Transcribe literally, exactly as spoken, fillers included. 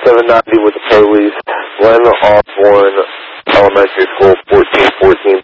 seven ninety with the police. Glen Osborne Elementary School, fourteen fourteen